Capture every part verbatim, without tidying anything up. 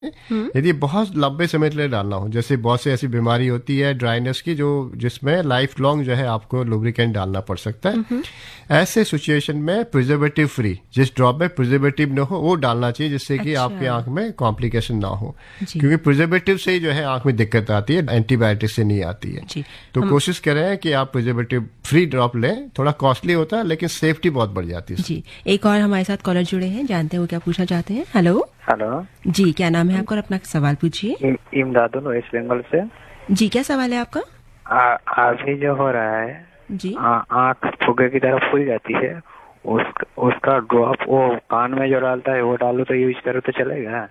यदि बहुत लंबे समय के लिए डालना हो, जैसे बहुत सी ऐसी बीमारी होती है ड्राइनेस की जो जिसमें लाइफ लॉन्ग जो है आपको लुब्रिकेंट डालना पड़ सकता है, ऐसे सिचुएशन में प्रिजर्वेटिव फ्री, जिस ड्रॉप में प्रिजर्वेटिव न हो वो डालना चाहिए, जिससे कि अच्छा। आपकी आंख में कॉम्प्लिकेशन ना हो, क्योंकि प्रिजर्वेटिव से ही जो है आंख में दिक्कत आती है, एंटीबायोटिक से नहीं आती है। जी। तो कोशिश करें कि आप प्रिजर्वेटिव फ्री ड्रॉप लें। थोड़ा कॉस्टली होता है लेकिन सेफ्टी बहुत बढ़ जाती है। जी, एक और हमारे साथ कॉलर जुड़े हैं, जानते हैं वो क्या पूछना चाहते हैं। हेलो हेलो जी, क्या नाम है आपका और अपना सवाल पूछिए। इम- इमदादुल वेस्ट बंगाल से। जी, क्या सवाल है आपका? आ- अभी जो हो रहा है, जी। आ- आँख फुगे की तरफ फूल जाती है, उस, उसका ड्रॉप वो कान में जो डालता है वो डालो तो यूज करो तो चलेगा?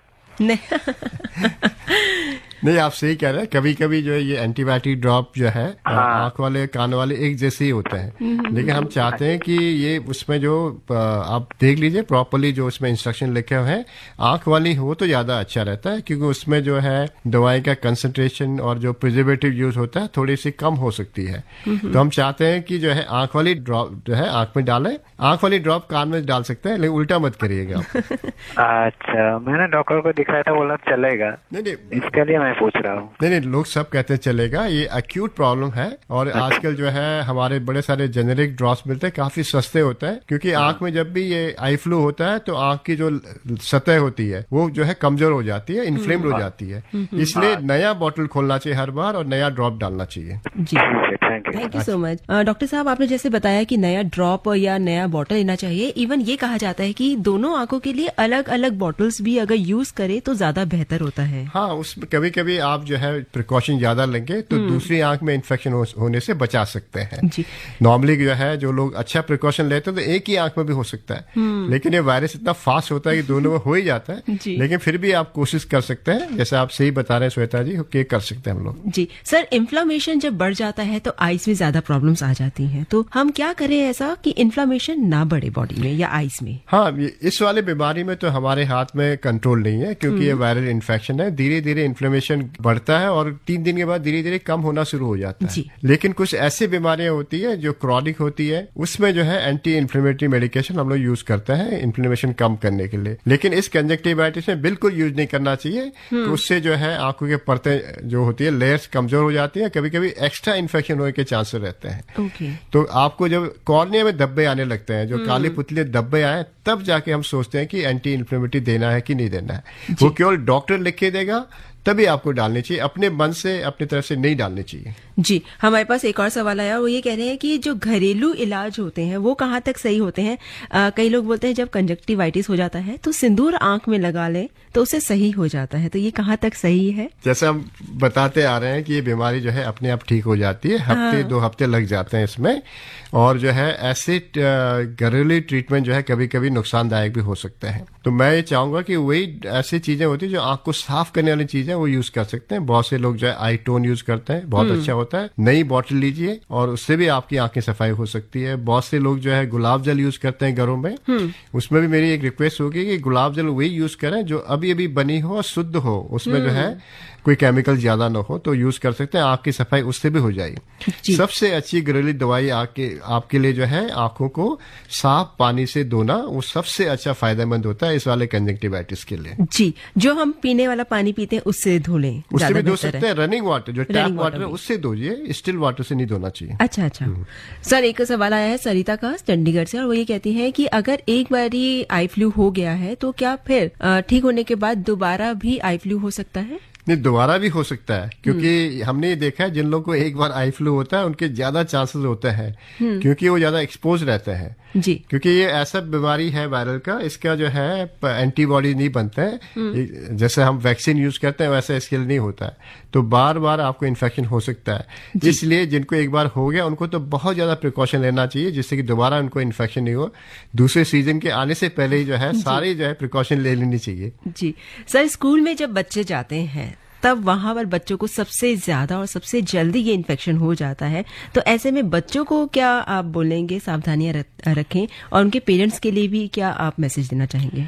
नहीं, आप सही कह रहे हैं। कभी कभी जो है ये एंटीबायोटिक ड्रॉप जो है हाँ। आंख वाले कान वाले एक जैसे ही होते हैं, लेकिन हम चाहते हैं कि ये उसमें जो आ, आप देख लीजिए प्रॉपरली जो उसमें इंस्ट्रक्शन लिखे हुए हैं, आंख वाली हो तो ज्यादा अच्छा रहता है, क्योंकि उसमें जो है दवाई का कंसंट्रेशन और जो प्रिजर्वेटिव यूज होता है थोड़ी सी कम हो सकती है। तो हम चाहते हैं कि जो है आंख वाली ड्रॉप जो है आंख में डालें। आंख वाली ड्रॉप कान में डाल सकते हैं, लेकिन उल्टा मत करिएगा आप। अच्छा, मैंने डॉक्टर को दिखाया था, बोला चलेगा, नहीं नहीं इसके लिए मैं पूछ रहा हूँ। नहीं नहीं लोग सब कहते हैं चलेगा, ये अक्यूट प्रॉब्लम है। और आजकल जो है हमारे बड़े सारे जेनेरिक ड्रॉप्स मिलते हैं, काफी सस्ते होते हैं, क्योंकि आंख में जब भी ये आई फ्लू होता है तो आंख की जो सतह होती है वो जो है कमजोर हो जाती है, इन्फ्लेम्ड हो जाती है, इसलिए नया बॉटल खोलना चाहिए हर बार और नया ड्रॉप डालना चाहिए। जी, thank you. Thank you so much. Doctor साहब, आपने जैसे बताया कि नया ड्रॉप या नया बॉटल लेना चाहिए। इवन ये कहा जाता है कि दोनों आंखों के लिए अलग अलग बॉटल्स भी अगर यूज करें तो ज्यादा बेहतर होता है। हाँ, उसमें कभी कभी आप जो है प्रिकॉशन ज्यादा लेंगे तो दूसरी आंख में इन्फेक्शन हो, होने से बचा सकते हैं। जी। नॉर्मली जो है जो लोग अच्छा प्रिकॉशन लेते हैं तो एक ही आंख में भी हो सकता है, लेकिन ये वायरस इतना फास्ट होता है कि दोनों में हो ही जाता है। जी। लेकिन फिर भी आप कोशिश कर सकते हैं, जैसे आप सही बता रहे हैं श्वेता जी, कि कर सकते हैं हम लोग। जी सर, इन्फ्लामेशन जब बढ़ जाता है तो आईज में ज्यादा प्रॉब्लम्स आ जाती हैं, तो हम क्या करें ऐसा कि इन्फ्लामेशन ना बढ़े बॉडी में या आईज में? हाँ, ये- इस वाले बीमारी में तो हमारे हाथ में कंट्रोल नहीं है, क्योंकि ये वायरल इन्फेक्शन है। धीरे धीरे इन्फ्लेमेशन बढ़ता है और तीन दिन के बाद धीरे धीरे कम होना शुरू हो जाता है। जी। लेकिन कुछ ऐसी बीमारियां होती है जो क्रॉनिक होती है, उसमें जो है एंटी इन्फ्लेमेटरी मेडिकेशन हम लोग यूज करते हैं इन्फ्लेमेशन कम करने के लिए। लेकिन इस कंजक्टिवाइटिस में बिल्कुल यूज नहीं करना चाहिए, तो उससे जो है आंखों के परतें जो होती है लेयर्स कमजोर हो जाती है, कभी कभी एक्स्ट्रा इन्फेक्शन होने के चांसेस रहते हैं। ओके। तो आपको जब कॉर्निया में धब्बे आने लगते हैं, जो काली पुतली धब्बे आए, तब जाके हम सोचते हैं कि एंटी इन्फ्लेमेटरी देना है कि नहीं देना है। वो केवल डॉक्टर लिख के देगा तभी आपको डालनी चाहिए, अपने मन से अपनी तरफ से नहीं डालनी चाहिए। जी, हमारे पास एक और सवाल आया, वो ये कह रहे हैं कि जो घरेलू इलाज होते हैं वो कहाँ तक सही होते हैं? आ, कई लोग बोलते हैं जब कंजक्टिवाइटिस हो जाता है तो सिंदूर आंख में लगा ले तो उससे सही हो जाता है, तो ये कहाँ तक सही है? जैसे हम बताते आ रहे हैं कि ये बीमारी जो है अपने आप ठीक हो जाती है, हफ्ते दो हफ्ते लग जाते हैं इसमें, और जो है ऐसे घरेलू ट्रीटमेंट जो है कभी कभी नुकसानदायक भी हो सकते हैं। तो मैं ये चाहूंगा कि वही ऐसी चीजें होती है जो आंख को साफ करने वाली चीजें वो यूज कर सकते हैं। बहुत से लोग जो है आई टोन यूज करते हैं, बहुत अच्छा होता है। नई बॉटल लीजिए और उससे भी आपकी आंख की सफाई हो सकती है। बहुत से लोग जो है गुलाब जल यूज करते हैं घरों में, उसमें भी मेरी एक रिक्वेस्ट होगी कि गुलाब जल वही यूज करें जो अभी अभी बनी हो और शुद्ध हो, उसमें जो है कोई केमिकल ज्यादा ना हो, तो यूज कर सकते हैं। आंख की सफाई उससे भी हो जाएगी। सबसे अच्छी घरेलू दवाई आपके आपके लिए जो है आंखों को साफ पानी से धोना, वो सबसे अच्छा फायदेमंद होता है इस वाले कंजक्टिवाइटिस के लिए। जी, जो हम पीने वाला पानी पीते हैं उससे धो लें, उससे ज्यादा भी धो बेहतर सकते है। हैं। रनिंग वाटर जो टैप Running water वाटर है भी। उससे धोइए, स्टिल वाटर से नहीं धोना चाहिए। अच्छा अच्छा। सर, एक सवाल आया है सरिता का चंडीगढ़ से, और वो ये कहती है कि अगर एक बारी आई फ्लू हो गया है तो क्या फिर अ, ठीक होने के बाद दोबारा भी आई फ्लू हो सकता है? नहीं, दोबारा भी हो सकता है, क्योंकि हमने ये देखा है जिन लोगों को एक बार आई फ्लू होता है उनके ज्यादा चांसेस होते हैं, क्योंकि वो ज्यादा एक्सपोज रहते हैं। जी। क्योंकि ये ऐसा बीमारी है वायरल का, इसका जो है एंटीबॉडी नहीं बनते हैं, जैसे हम वैक्सीन यूज करते हैं वैसा इसके लिए नहीं होता है, तो बार बार आपको इन्फेक्शन हो सकता है। इसलिए जिनको एक बार हो गया उनको तो बहुत ज्यादा प्रिकॉशन लेना चाहिए, जिससे कि दोबारा उनको इन्फेक्शन नहीं हो। दूसरे सीजन के आने से पहले ही जो है सारी जो है प्रिकॉशन ले लेनी चाहिए। जी सर, स्कूल में जब बच्चे जाते हैं तब वहां पर बच्चों को सबसे ज्यादा और सबसे जल्दी ये इन्फेक्शन हो जाता है, तो ऐसे में बच्चों को क्या आप बोलेंगे सावधानियां रखें, और उनके पेरेंट्स के लिए भी क्या आप मैसेज देना चाहेंगे?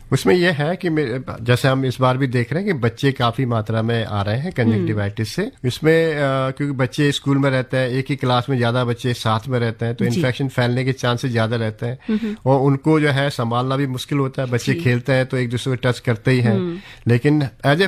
उसमें यह है कि जैसे हम इस बार भी देख रहे हैं कि बच्चे काफी मात्रा में आ रहे हैं कंजक्टिवाइटिस से। इसमें क्योंकि बच्चे स्कूल में रहते हैं, एक ही क्लास में ज्यादा बच्चे साथ में रहते हैं, तो इन्फेक्शन फैलने के चांसेस ज्यादा रहते हैं और उनको जो है संभालना भी मुश्किल होता है। बच्चे खेलते हैं तो एक दूसरे को टच करते ही हैं, लेकिन एज ए